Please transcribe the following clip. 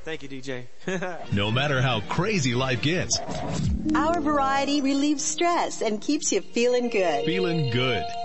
Thank you, DJ. No matter how crazy life gets, our variety relieves stress and keeps you feeling good. Feeling good.